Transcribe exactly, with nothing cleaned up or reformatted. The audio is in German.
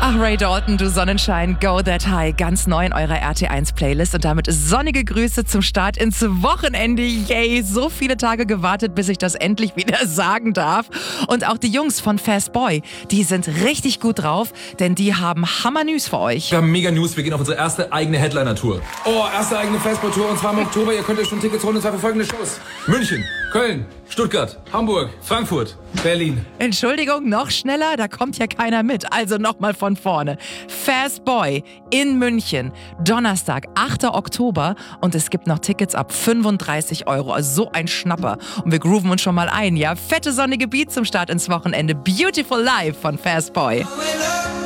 Ach, Ray Dalton, du Sonnenschein, Go That High, ganz neu in eurer R T eins Playlist und damit sonnige Grüße zum Start ins Wochenende. Yay, so viele Tage gewartet, bis ich das endlich wieder sagen darf. Und auch die Jungs von Fast Boy, die sind richtig gut drauf, denn die haben Hammer-News für euch. Wir haben mega News, wir gehen auf unsere erste eigene Headliner-Tour. Oh, erste eigene Fastball-Tour und zwar im Oktober. Ihr könnt euch schon Tickets holen und zwar für folgende Shows. München, Köln, Stuttgart, Hamburg, Frankfurt, Berlin. Entschuldigung, noch schneller? Da kommt ja keiner mit. Also nochmal von vorne. Fast Boy in München, Donnerstag, achter Oktober und es gibt noch Tickets ab fünfunddreißig Euro. Also so ein Schnapper. Und wir grooven uns schon mal ein, ja? Fette sonnige Beat zum Start ins Wochenende. Beautiful Life von Fast Boy.